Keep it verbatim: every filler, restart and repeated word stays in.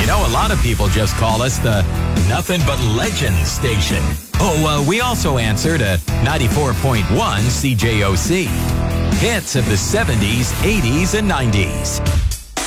You know, a lot of people just call us the Nothing But Legends station. Oh, uh, we also answer to ninety-four point one C J O C. Hits of the seventies, eighties, and nineties.